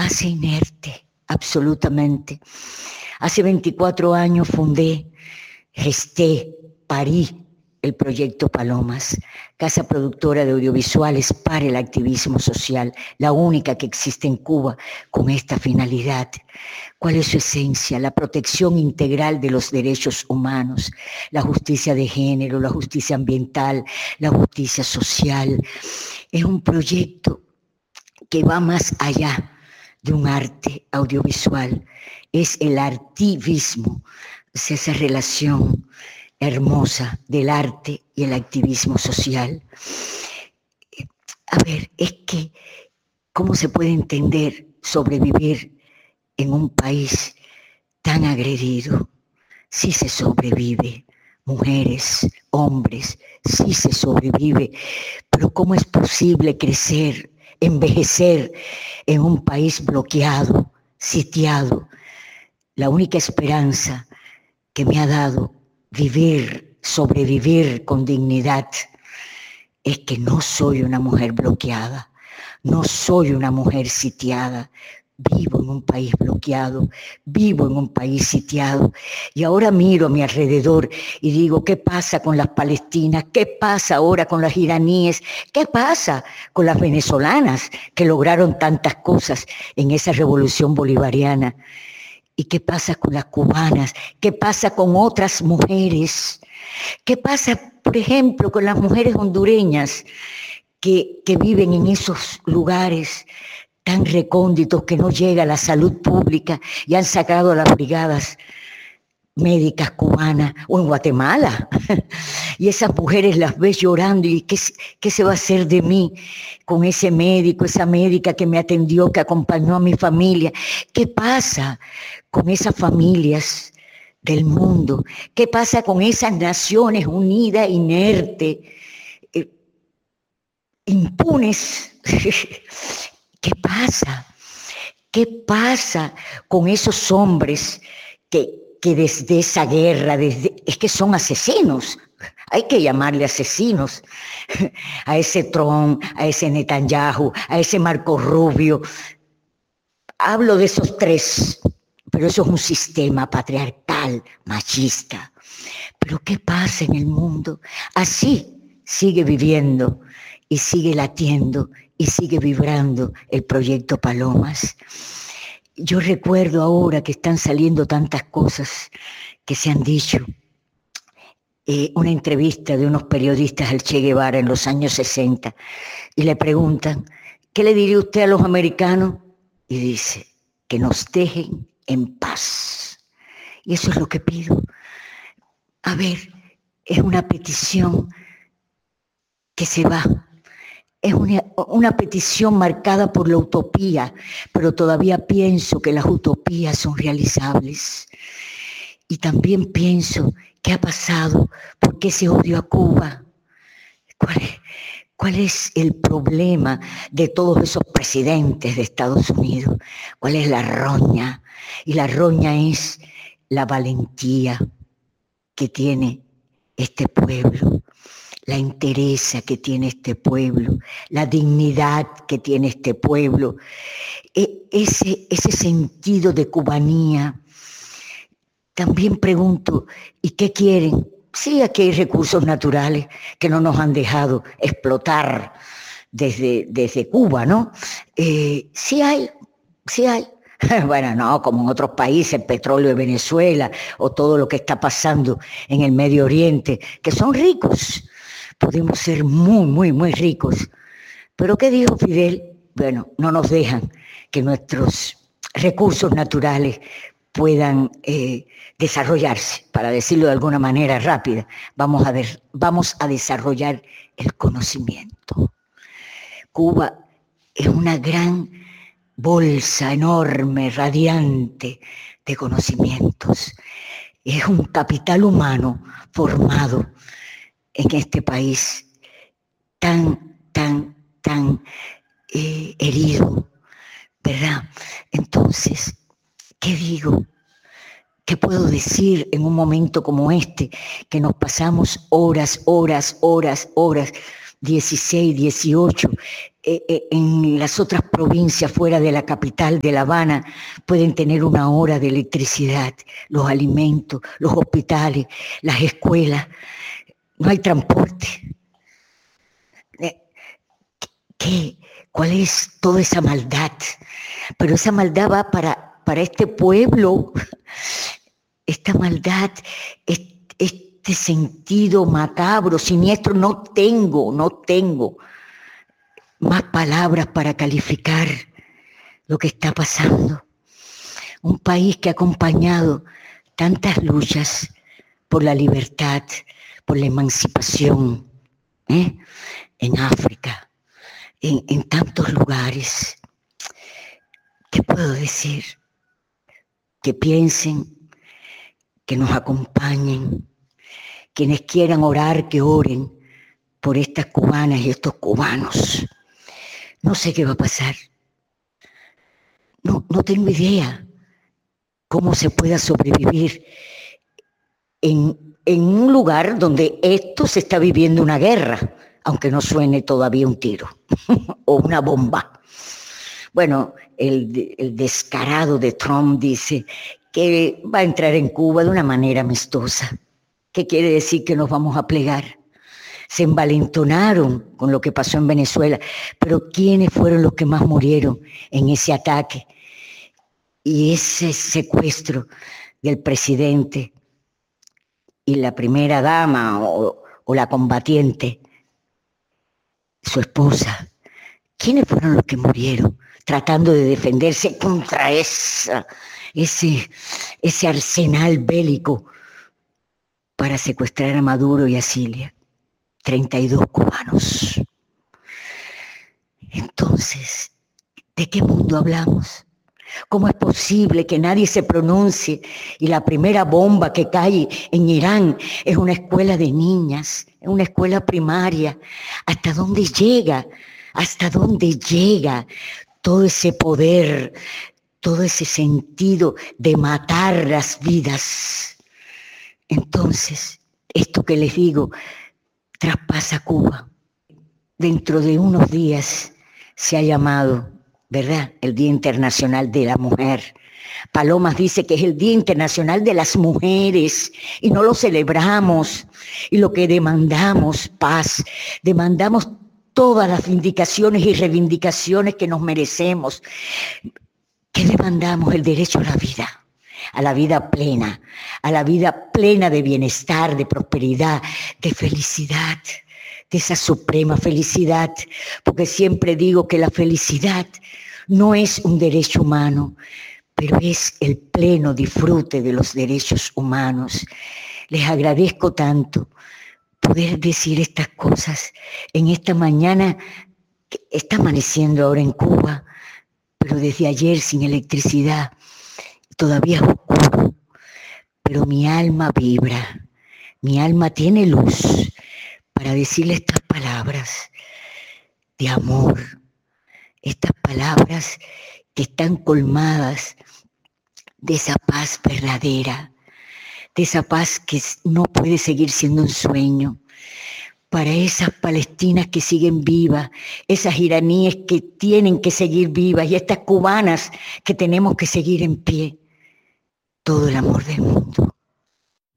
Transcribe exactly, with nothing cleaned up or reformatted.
base inerte, absolutamente. Hace veinticuatro años fundé, gesté, parí el proyecto Palomas, casa productora de audiovisuales para el activismo social, la única que existe en Cuba con esta finalidad. ¿Cuál es su esencia? La protección integral de los derechos humanos, la justicia de género, la justicia ambiental, la justicia social. Es un proyecto que va más allá de un arte audiovisual, es el artivismo, es esa relación hermosa del arte y el activismo social. A ver, es que, ¿cómo se puede entender sobrevivir en un país tan agredido? Sí se sobrevive, mujeres, hombres, sí se sobrevive, pero ¿cómo es posible crecer, envejecer en un país bloqueado, sitiado? La única esperanza que me ha dado vivir, sobrevivir con dignidad, es que no soy una mujer bloqueada, no soy una mujer sitiada, vivo en un país bloqueado, vivo en un país sitiado, y ahora miro a mi alrededor y digo, ¿qué pasa con las palestinas? ¿Qué pasa ahora con las iraníes? ¿Qué pasa con las venezolanas que lograron tantas cosas en esa revolución bolivariana? ¿Y qué pasa con las cubanas? ¿Qué pasa con otras mujeres? ¿Qué pasa, por ejemplo, con las mujeres hondureñas que, que viven en esos lugares tan recónditos que no llega la salud pública y han sacado a las brigadas médicas cubanas, o en Guatemala, y esas mujeres las ves llorando y ¿qué, qué se va a hacer de mí con ese médico, esa médica que me atendió, que acompañó a mi familia? ¿Qué pasa con esas familias del mundo? ¿Qué pasa con esas Naciones Unidas inertes, eh, impunes? ¿Qué pasa? ¿Qué pasa con esos hombres que que desde esa guerra, desde, es que son asesinos, hay que llamarle asesinos, a ese Trump, a ese Netanyahu, a ese Marco Rubio? Hablo de esos tres, pero eso es un sistema patriarcal, machista. Pero ¿qué pasa en el mundo? Así sigue viviendo y sigue latiendo y sigue vibrando el proyecto Palomas. Yo recuerdo ahora que están saliendo tantas cosas que se han dicho. Eh, una entrevista de unos periodistas al Che Guevara en los años sesenta y le preguntan, ¿qué le diría usted a los americanos? Y dice, que nos dejen en paz. Y eso es lo que pido. A ver, es una petición que se va. Es una, una petición marcada por la utopía, pero todavía pienso que las utopías son realizables. Y también pienso, ¿qué ha pasado? ¿Por qué ese odio a Cuba? ¿Cuál es, cuál es el problema de todos esos presidentes de Estados Unidos? ¿Cuál es la roña? Y la roña es la valentía que tiene este pueblo, la entereza que tiene este pueblo, la dignidad que tiene este pueblo, ese, ese sentido de cubanía. También pregunto, ¿y qué quieren? Sí, aquí hay recursos naturales que no nos han dejado explotar desde, desde Cuba, ¿no? Eh, sí hay, sí hay. Bueno, no, como en otros países, el petróleo de Venezuela o todo lo que está pasando en el Medio Oriente, que son ricos. Podemos ser muy, muy, muy ricos. Pero ¿qué dijo Fidel? Bueno, no nos dejan que nuestros recursos naturales puedan eh, desarrollarse, para decirlo de alguna manera rápida. Vamos a ver, vamos a desarrollar el conocimiento. Cuba es una gran bolsa enorme, radiante de conocimientos. Es un capital humano formado en este país tan, tan, tan eh, herido, ¿verdad? Entonces, ¿qué digo? ¿Qué puedo decir en un momento como este, que nos pasamos horas, horas, horas, horas dieciséis, dieciocho, eh, eh, en las otras provincias fuera de la capital de La Habana pueden tener una hora de electricidad, los alimentos, los hospitales, las escuelas, no hay transporte. Eh, ¿Qué? ¿Cuál es toda esa maldad? Pero esa maldad va para, para este pueblo, esta maldad, este, este sentido macabro, siniestro, no tengo, no tengo más palabras para calificar lo que está pasando. Un país que ha acompañado tantas luchas por la libertad, por la emancipación, ¿eh? En África, en, en tantos lugares. ¿Qué puedo decir? Que piensen, que nos acompañen, quienes quieran orar, que oren por estas cubanas y estos cubanos. No sé qué va a pasar. No, no tengo idea cómo se pueda sobrevivir en, en un lugar donde esto se está viviendo una guerra, aunque no suene todavía un tiro o una bomba. Bueno, el, el descarado de Trump dice que va a entrar en Cuba de una manera amistosa. ¿Qué quiere decir? Que nos vamos a plegar. Se envalentonaron con lo que pasó en Venezuela, pero ¿quiénes fueron los que más murieron en ese ataque y ese secuestro del presidente y la primera dama o, o la combatiente, su esposa? ¿Quiénes fueron los que murieron tratando de defenderse contra esa, ese, ese arsenal bélico para secuestrar a Maduro y a Cilia? treinta y dos cubanos. Entonces, ¿de qué mundo hablamos? ¿Cómo es posible que nadie se pronuncie y la primera bomba que cae en Irán es una escuela de niñas, es una escuela primaria? ¿Hasta dónde llega? ¿Hasta dónde llega todo ese poder, todo ese sentido de matar las vidas? Entonces, esto que les digo traspasa Cuba. Dentro de unos días se ha llamado, ¿verdad?, el Día Internacional de la Mujer. Palomas dice que es el Día Internacional de las Mujeres y no lo celebramos. Y lo que demandamos, paz, demandamos todas las vindicaciones y reivindicaciones que nos merecemos. ¿Qué demandamos? El derecho a la vida, a la vida plena, a la vida plena de bienestar, de prosperidad, de felicidad, de esa suprema felicidad, porque siempre digo que la felicidad no es un derecho humano, pero es el pleno disfrute de los derechos humanos. Les agradezco tanto poder decir estas cosas en esta mañana que está amaneciendo ahora en Cuba, pero desde ayer sin electricidad, todavía es oscuro, pero mi alma vibra, mi alma tiene luz para decirle estas palabras de amor, estas palabras que están colmadas de esa paz verdadera, de esa paz que no puede seguir siendo un sueño, para esas palestinas que siguen vivas, esas iraníes que tienen que seguir vivas y estas cubanas que tenemos que seguir en pie. Todo el amor del mundo.